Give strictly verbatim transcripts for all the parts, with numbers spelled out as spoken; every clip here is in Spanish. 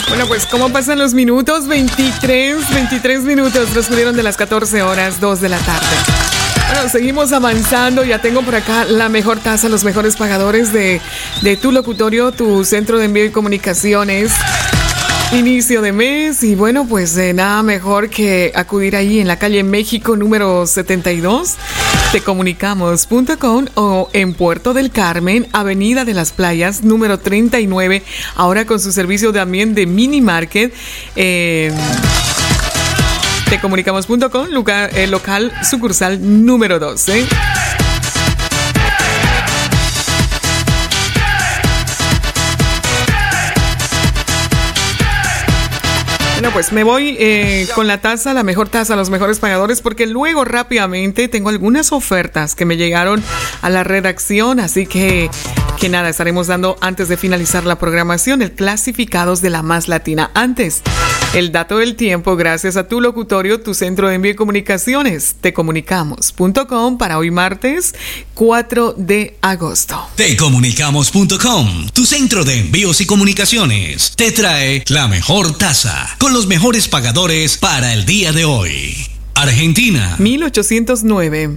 Bueno, pues ¿cómo pasan los minutos? veintitrés, veintitrés minutos transcurrieron de las catorce horas, dos de la tarde. Bueno, seguimos avanzando. Ya tengo por acá la mejor tasa, los mejores pagadores de, de tu locutorio, tu centro de envío y comunicaciones. Inicio de mes y bueno, pues eh, nada mejor que acudir ahí en la calle México número setenta y dos, tecomunicamos punto com, o en Puerto del Carmen, Avenida de las Playas número treinta y nueve, ahora con su servicio también de mini market. Eh, tecomunicamos punto com, local, eh, local sucursal número doce. Bueno, pues me voy eh, con la tasa, la mejor tasa, los mejores pagadores, porque luego rápidamente tengo algunas ofertas que me llegaron a la redacción, así que, que nada, estaremos dando antes de finalizar la programación el clasificados de la más latina. Antes, el dato del tiempo gracias a tu locutorio, tu centro de envío y comunicaciones, tecomunicamos punto com, para hoy martes cuatro de agosto. tecomunicamos punto com, tu centro de envíos y comunicaciones, te trae la mejor tasa con los mejores pagadores para el día de hoy. Argentina, mil ochocientos nueve.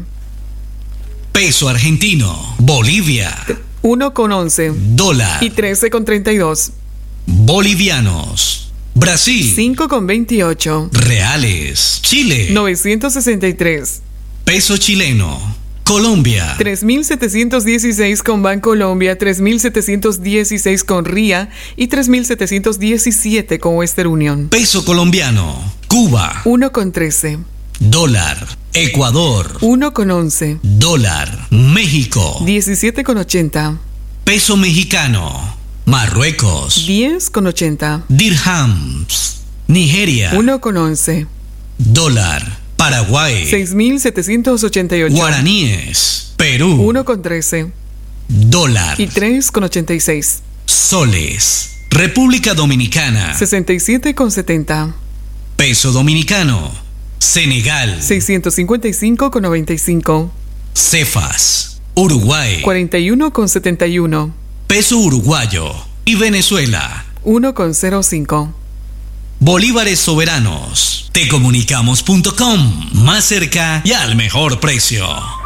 Peso argentino. Bolivia, uno con once. Dólar y trece con treinta y dos. Bolivianos. Brasil, cinco con veintiocho. Reales. Chile, novecientos sesenta y tres. Peso chileno. Colombia, tres mil setecientos dieciséis con Bancolombia, tres mil setecientos dieciséis con R I A y tres mil setecientos diecisiete con Western Union. Peso colombiano. Cuba, uno con trece. Dólar. Ecuador, uno con once. Dólar. México, diecisiete con ochenta. Peso mexicano. Marruecos, diez con ochenta. Dirhams. Nigeria, uno con once. Dólar. Paraguay, seis mil setecientos ochenta y ocho. Guaraníes. Perú, uno con trece. Dólar. Y tres con ochenta y seis. Soles. República Dominicana, sesenta y siete con setenta. Peso dominicano. Senegal, seiscientos cincuenta y cinco con noventa y cinco. Cefas. Uruguay, cuarenta y uno con setenta y uno. Peso uruguayo. Y Venezuela, uno con cero cinco. Bolívares soberanos. tecomunicamos punto com, más cerca y al mejor precio.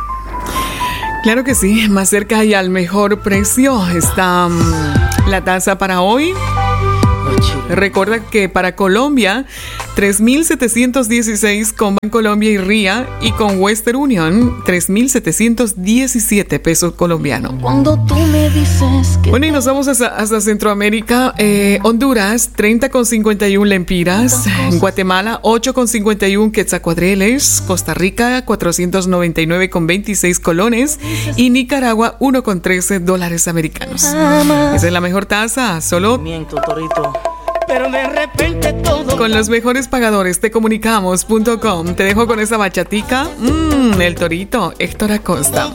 Claro que sí, más cerca y al mejor precio está um, la tasa para hoy. Recuerda que para Colombia, tres mil setecientos dieciséis con Bancolombia y R I A, y con Western Union, tres mil setecientos diecisiete pesos colombianos. Cuando tú me dices que... Bueno, y nos vamos hasta, hasta Centroamérica. eh, Honduras, treinta con cincuenta y uno lempiras. Guatemala, ocho con cincuenta y uno quetzalcoatleles. Costa Rica, cuatrocientos noventa y nueve con veintiséis colones. Y Nicaragua, uno con trece dólares americanos. Esa es la mejor tasa, solo... Miento, torito. Pero de repente todo... Con los mejores pagadores, tecomunicamos punto com. Te dejo con esa bachatica. Mmm, el torito, Héctor Acosta.